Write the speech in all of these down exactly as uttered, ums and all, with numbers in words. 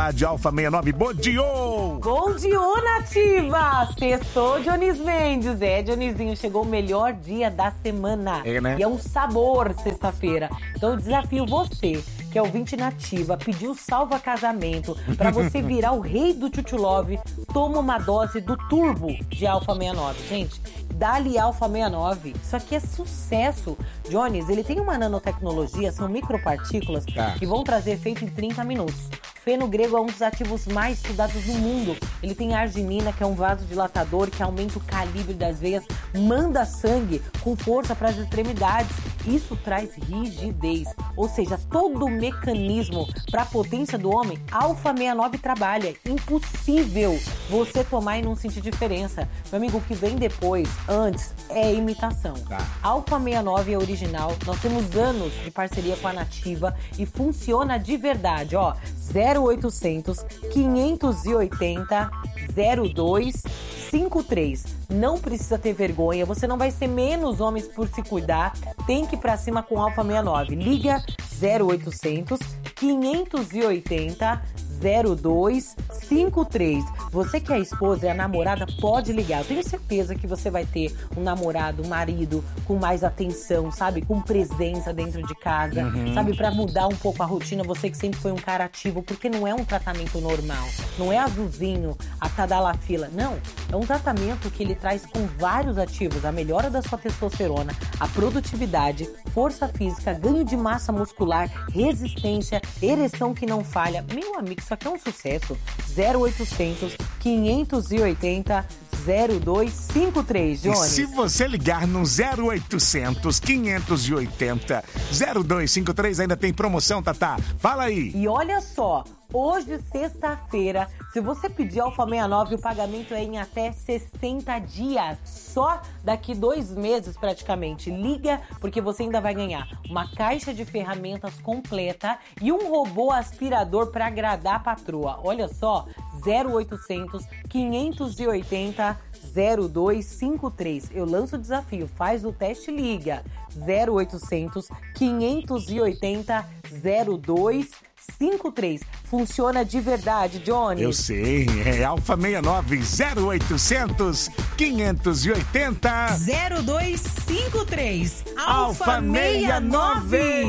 falar de Alfa sessenta e nove. Bom dia! Bom dia, Nativa! Sextou, Dionis Mendes. É, Dionisinho, chegou o melhor dia da semana. É, né? E é um sabor sexta-feira. Então eu desafio você, que é ouvinte Nativa, pediu salva casamento pra você virar o rei do Tchutchulove, toma uma dose do Turbo de Alfa sessenta e nove. Gente, dá-lhe Alfa sessenta e nove. Isso aqui é sucesso. Jones, ele tem uma nanotecnologia, são micropartículas Tá. que vão trazer efeito em trinta minutos. Feno grego é um dos ativos mais estudados no mundo. Ele tem arginina, que é um vasodilatador que aumenta o calibre das veias, manda sangue com força para as extremidades. Isso traz rigidez, ou seja, todo o mecanismo para a potência do homem, Alfa sessenta e nove trabalha. Impossível você tomar e não sentir diferença. Meu amigo, o que vem depois, antes, é imitação. Tá. Alfa sessenta e nove é original, nós temos anos de parceria com a Nativa e funciona de verdade, ó. zero oitocentos, quinhentos e oitenta, zero dois cinco três. Não precisa ter vergonha, você não vai ser menos homens por se cuidar. Tem que ir pra cima com Alfa sessenta e nove. Liga zero oitocentos, quinhentos e oitenta, zero dois cinco três. Você que é a esposa e a namorada, pode ligar. Eu tenho certeza que você vai ter um namorado, um marido com mais atenção, sabe? Com presença dentro de casa, Uhum. sabe? Pra mudar um pouco a rotina. Você que sempre foi um cara ativo, porque não é um tratamento normal. Não é azulzinho, a tadalafila. Não, é um tratamento que ele traz com vários ativos. A melhora da sua testosterona, a produtividade, força física, ganho de massa muscular, resistência, ereção que não falha. Meu amigo, isso aqui é um sucesso. zero oitocentos, quinhentos e oitenta, zero dois cinco três, E Jones. se você ligar no zero oitocentos, quinhentos e oitenta, zero dois cinco três, ainda tem promoção, Tatá. Fala aí. E olha só, hoje, sexta-feira, se você pedir Alfa sessenta e nove, o pagamento é em até sessenta dias. Só daqui dois meses, praticamente. Liga, porque você ainda vai ganhar uma caixa de ferramentas completa e um robô aspirador para agradar a patroa. Olha só, zero oitocentos, quinhentos e oitenta, zero dois cinco três. Eu lanço o desafio, faz o teste e liga. zero oitocentos, quinhentos e oitenta, zero dois cinco três. Funciona de verdade, Johnny. Eu sei, é Alfa sessenta e nove, zero oitocentos, quinhentos e oitenta, zero dois cinco três. Alfa sessenta e nove.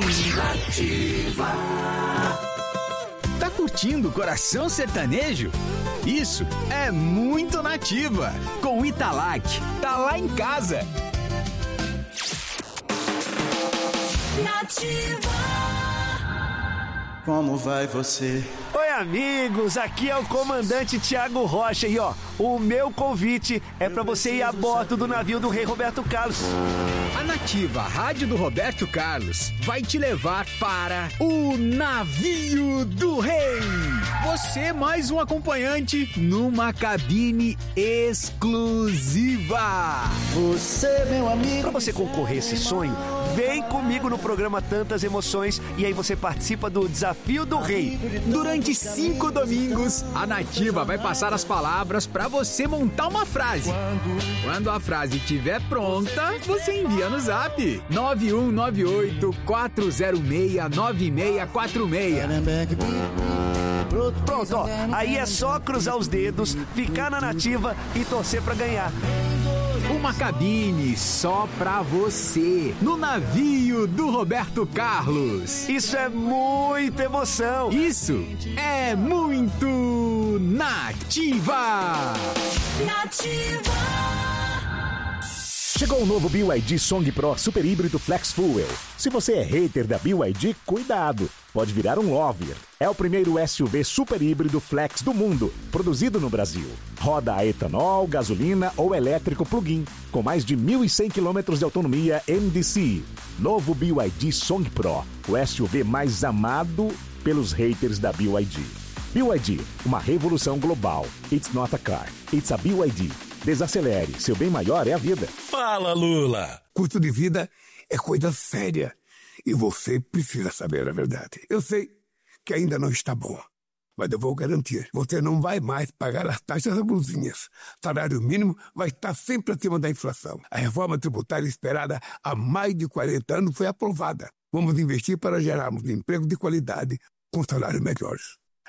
Tá curtindo o Coração Sertanejo? Isso é muito Nativa. Com Italac, tá lá em casa. Nativa. Como vai você? Oi, amigos, aqui é o comandante Thiago Rocha e ó, o meu convite é pra você ir a bordo do navio do Rei Roberto Carlos. A Nativa, a rádio do Roberto Carlos, vai te levar para o Navio do Rei. Você mais um acompanhante numa cabine exclusiva. Você, meu amigo. Pra você concorrer a esse sonho, vem comigo no programa Tantas Emoções e aí você participa do Desafio do Rei. Durante cinco domingos, a Nativa vai passar as palavras para você montar uma frase. Quando a frase estiver pronta, você envia no zap nove um nove oito, quatro zero seis, nove seis quatro seis. Pronto, ó, aí é só cruzar os dedos, ficar na Nativa e torcer pra ganhar. Uma cabine só pra você, no navio do Roberto Carlos. Isso é muita emoção. Isso é muito Nativa. Nativa. Chegou o novo B Y D Song Pro Super Híbrido Flex Fuel. Se você é hater da B Y D, cuidado, pode virar um lover. É o primeiro S U V super híbrido flex do mundo, produzido no Brasil. Roda a etanol, gasolina ou elétrico plug-in, com mais de mil e cem quilômetros de autonomia M D C. Novo B Y D Song Pro, o S U V mais amado pelos haters da B Y D. B Y D, uma revolução global. It's not a car, it's a B Y D. Desacelere, seu bem maior é a vida. Fala, Lula! Custo de vida é coisa séria e você precisa saber a verdade. Eu sei que ainda não está bom, mas eu vou garantir, você não vai mais pagar as taxas abusivas. Salário mínimo vai estar sempre acima da inflação. A reforma tributária esperada há mais de quarenta anos foi aprovada. Vamos investir para gerarmos emprego de qualidade com salários melhores.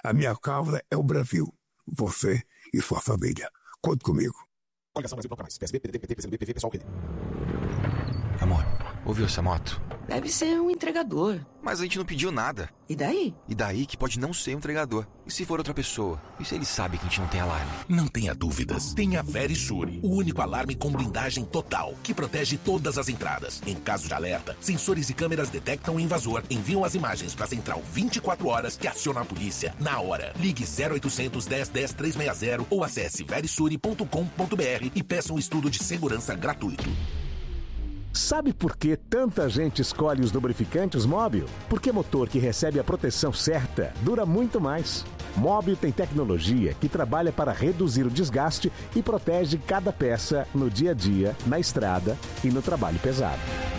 A minha causa é o Brasil. Você e sua família. Conte comigo. Coligação Brasil Bloco Mais. P S B, P D T, P T, P C do B, P V, Pessoal, P D. Amor, ouviu essa moto? Deve ser um entregador. Mas a gente não pediu nada. E daí? E daí que pode não ser um entregador. E se for outra pessoa? E se ele sabe que a gente não tem alarme? Não tenha dúvidas. Tenha Verisure, o único alarme com blindagem total, que protege todas as entradas. Em caso de alerta, sensores e câmeras detectam o invasor, enviam as imagens para a central vinte e quatro horas, que aciona a polícia na hora. Ligue zero oitocentos, dez, dez, trezentos e sessenta ou acesse verisure ponto com ponto b r e peça um estudo de segurança gratuito. Sabe por que tanta gente escolhe os lubrificantes Móbil? Porque motor que recebe a proteção certa dura muito mais. Móbil tem tecnologia que trabalha para reduzir o desgaste e protege cada peça no dia a dia, na estrada e no trabalho pesado.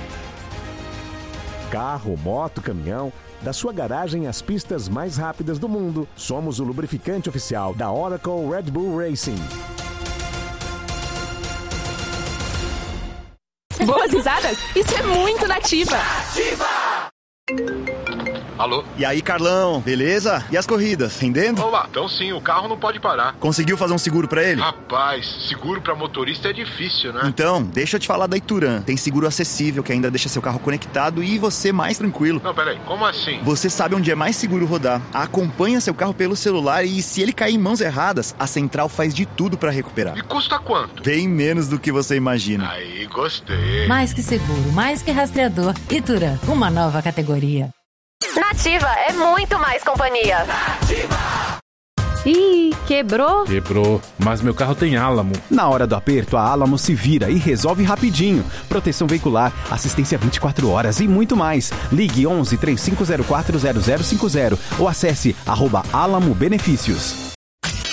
Carro, moto, caminhão, da sua garagem às pistas mais rápidas do mundo, somos o lubrificante oficial da Oracle Red Bull Racing. Boas risadas? Isso é muito Nativa! Nativa! Alô? E aí, Carlão, beleza? E as corridas, rendendo? Olá, então sim, o carro não pode parar. Conseguiu fazer um seguro pra ele? Rapaz, seguro pra motorista é difícil, né? Então, deixa eu te falar da Ituran. Tem seguro acessível que ainda deixa seu carro conectado e você mais tranquilo. Não, peraí, como assim? Você sabe onde é mais seguro rodar. Acompanha seu carro pelo celular e se ele cair em mãos erradas, a central faz de tudo pra recuperar. E custa quanto? Bem menos do que você imagina. Aí, gostei. Mais que seguro, mais que rastreador. Ituran, uma nova categoria. Nativa é muito mais companhia. Nativa! Ih, quebrou? Quebrou, mas meu carro tem Álamo. Na hora do aperto, a Álamo se vira e resolve rapidinho. Proteção veicular, assistência vinte e quatro horas e muito mais. Ligue onze, três cinco zero quatro, zero zero cinco zero ou acesse arroba Álamo Benefícios.